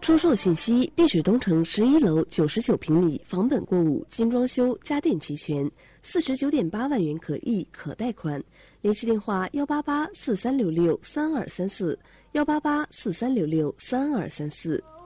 售信息：碧水东城11楼99平米，房本过户，精装修，家电齐全，49.8万元可议可贷款。联系电话：18843663234，18843663234。